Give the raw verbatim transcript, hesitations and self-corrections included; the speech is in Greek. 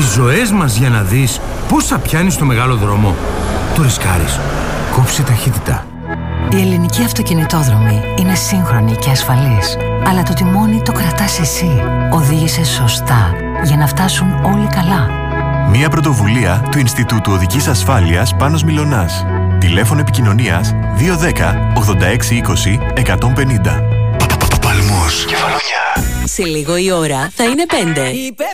τις ζωές μας για να δεις πώς θα πιάνεις το μεγάλο δρόμο. Το ρισκάρεις. Κόψε ταχύτητα. Η ελληνική αυτοκινητόδρομη είναι σύγχρονη και ασφαλής, αλλά το τιμόνι το κρατάς εσύ. Οδήγησε σωστά για να φτάσουν όλοι καλά. Μια πρωτοβουλία του Ινστιτούτου Οδικής Ασφάλειας Πάνος Μιλωνάς. Τηλέφωνο επικοινωνίας δύο ένα μηδέν ογδόντα έξι είκοσι εκατόν πενήντα. Παλμούς, Κεφαλονιά. Σε λίγο η ώρα θα είναι πέντε.